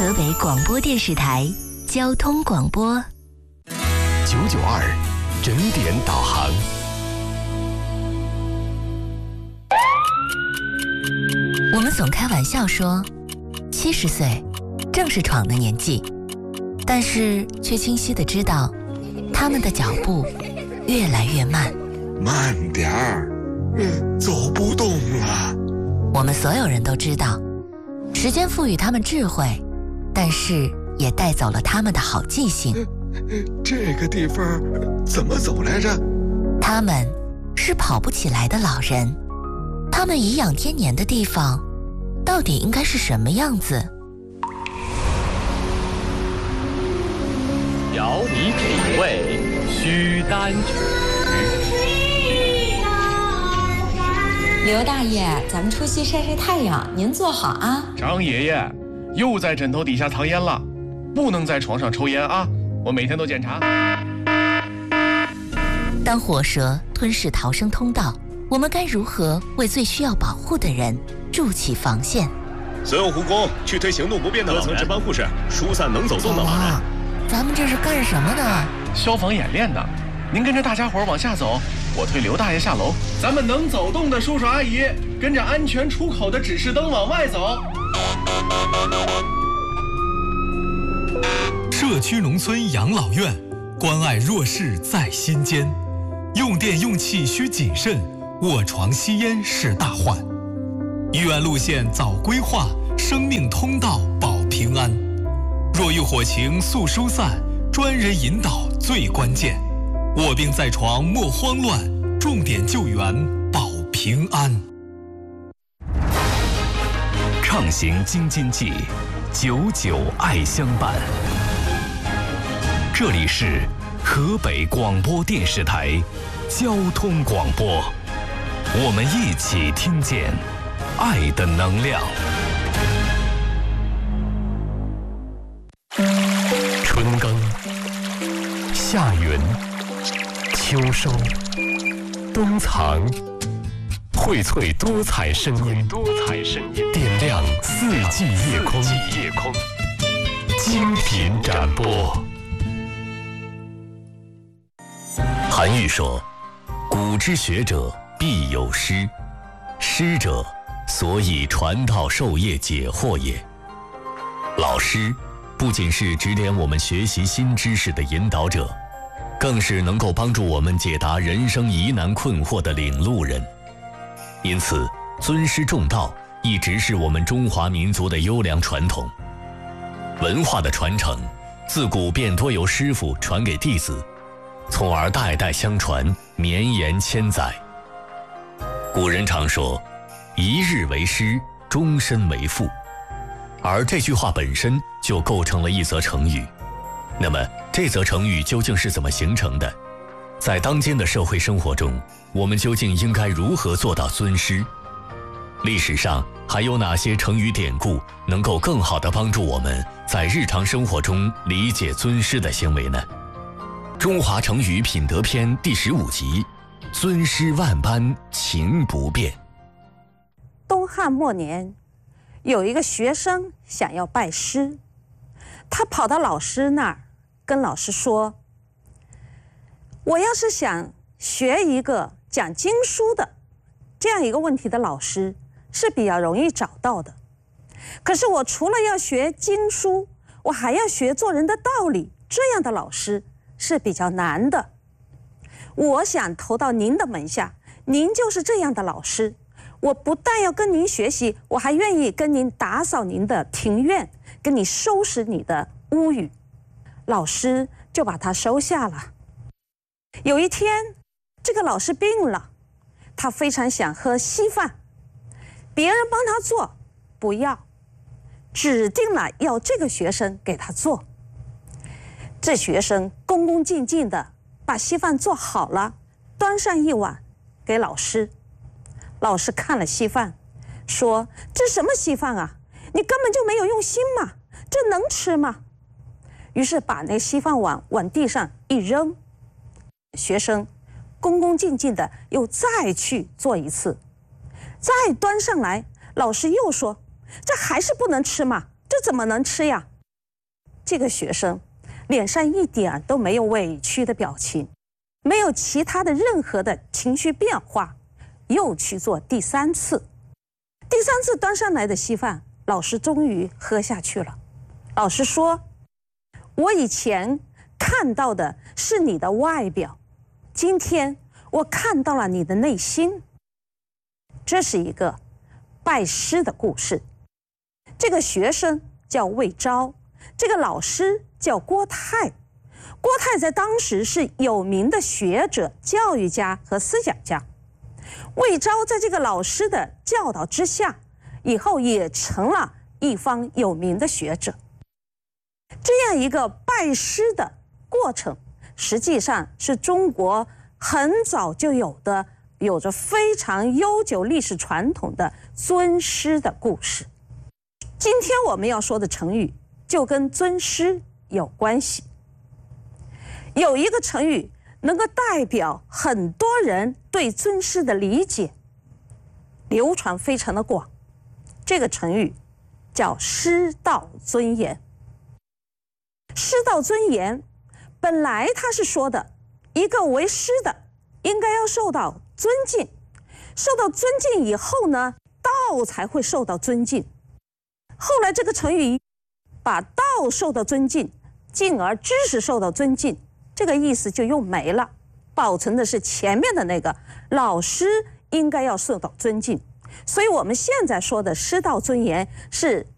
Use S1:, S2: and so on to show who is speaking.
S1: 河北广播电视台交通广播
S2: 992整点导航。
S1: 我们总开玩笑说，70岁正是闯的年纪，但是却清晰地知道，他们的脚步越来越慢。
S3: 慢点儿，走不动了。
S1: 我们所有人都知道，时间赋予他们智慧，但是也带走了他们的好记性。
S3: 这个地方怎么走来着？
S1: 他们是跑不起来的老人，他们颐养天年的地方到底应该是什么样子？
S2: 邀你品味须丹曲。
S4: 刘大爷，咱们出去晒晒太阳，您坐好啊。
S5: 张爷爷，又在枕头底下藏烟了，不能在床上抽烟啊！我每天都检查。
S1: 当火蛇吞噬逃生通道，我们该如何为最需要保护的人筑起防线？
S6: 所有护工去推行动不便的老人，值班护士疏散能走动的老人。
S1: 咱们这是干什么的？
S5: 消防演练呢。您跟着大家伙往下走，我推刘大爷下楼。咱们能走动的叔叔阿姨，跟着安全出口的指示灯往外走。
S7: 社区农村养老院，关爱弱势在心间。用电用气需谨慎，卧床吸烟是大患。医院路线早规划，生命通道保平安。若遇火情速疏散，专人引导最关键。卧病在床莫慌乱，重点救援保平安。
S2: 畅行京津冀，99爱相伴。这里是河北广播电视台交通广播，我们一起听见爱的能量。春耕，夏耘，秋收，冬藏，荟萃多彩声音，点亮四季夜空，精品展播。韩愈说：“古之学者必有师，师者，所以传道授业解惑也。”老师不仅是指点我们学习新知识的引导者，更是能够帮助我们解答人生疑难困惑的领路人。因此，尊师重道一直是我们中华民族的优良传统。文化的传承，自古便多由师傅传给弟子，从而代代相传，绵延千载。古人常说：“一日为师，终身为父。”而这句话本身就构成了一则成语。那么，这则成语究竟是怎么形成的？在当今的社会生活中，我们究竟应该如何做到尊师？历史上还有哪些成语典故能够更好地帮助我们在日常生活中理解尊师的行为呢？中华成语品德篇第15集，尊师万般情不变。
S8: 东汉末年，有一个学生想要拜师，他跑到老师那儿，跟老师说：“我要是想学一个讲经书的这样一个问题的老师，是比较容易找到的。可是我除了要学经书，我还要学做人的道理，这样的老师是比较难的。我想投到您的门下，您就是这样的老师。我不但要跟您学习，我还愿意跟您打扫您的庭院，跟你收拾你的屋宇。”老师就把他收下了。有一天，这个老师病了，他非常想喝稀饭，别人帮他做不要，指定了要这个学生给他做。这学生恭恭敬敬地把稀饭做好了，端上一碗给老师。老师看了稀饭，说：“这什么稀饭啊？你根本就没有用心嘛，这能吃吗？”于是把那稀饭碗往地上一扔。学生恭恭敬敬的又再去做一次，再端上来，老师又说：“这还是不能吃嘛，这怎么能吃呀？ 这个学生脸上一点都没有委屈的表情，没有其他的任何的情绪变化，又去做第3次。第3次端上来的稀饭，老师终于喝下去了。老师说：“我以前看到的是你的外表，今天我看到了你的内心。”这是一个拜师的故事。这个学生叫魏昭，这个老师叫郭泰。郭泰在当时是有名的学者、教育家和思想家。魏昭在这个老师的教导之下，以后也成了一方有名的学者。这样一个拜师的过程，实际上是中国很早就有的，有着非常悠久历史传统的尊师的故事。今天我们要说的成语就跟尊师有关系。有一个成语能够代表很多人对尊师的理解，流传非常的广。这个成语叫师道尊严。师道尊严本来他是说的，一个为师的应该要受到尊敬，受到尊敬以后呢，道才会受到尊敬。后来这个成语把道受到尊敬，进而知识受到尊敬，这个意思就又没了，保存的是前面的那个老师应该要受到尊敬。所以我们现在说的师道尊严是